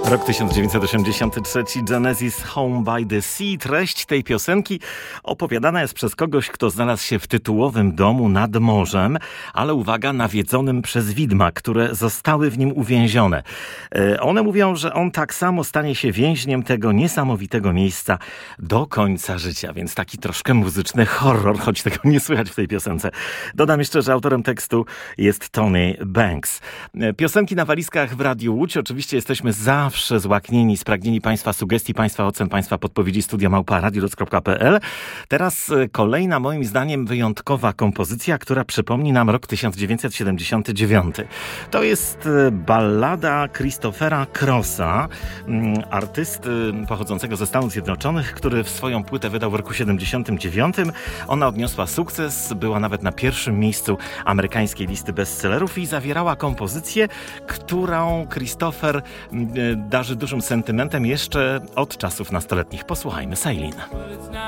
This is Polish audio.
Rok 1983, Genesis Home by the Sea. Treść tej piosenki opowiadana jest przez kogoś, kto znalazł się w tytułowym domu nad morzem, ale uwaga, nawiedzonym przez widma, które zostały w nim uwięzione. One mówią, że on tak samo stanie się więźniem tego niesamowitego miejsca do końca życia, więc taki troszkę muzyczny horror, choć tego nie słychać w tej piosence. Dodam jeszcze, że autorem tekstu jest Tony Banks. Piosenki na walizkach w Radiu Łódź. Oczywiście jesteśmy zawsze złaknieni, spragnieni Państwa sugestii, Państwa ocen, Państwa podpowiedzi. studio@radioloc.pl. Teraz kolejna, moim zdaniem, wyjątkowa kompozycja, która przypomni nam rok 1979. To jest ballada Christophera Crossa, artysty pochodzącego ze Stanów Zjednoczonych, który swoją płytę wydał w roku 79. Ona odniosła sukces, była nawet na pierwszym miejscu amerykańskiej listy bestsellerów i zawierała kompozycję, którą Christopher darzy dużym sentymentem jeszcze od czasów nastoletnich. Posłuchajmy, Sailin.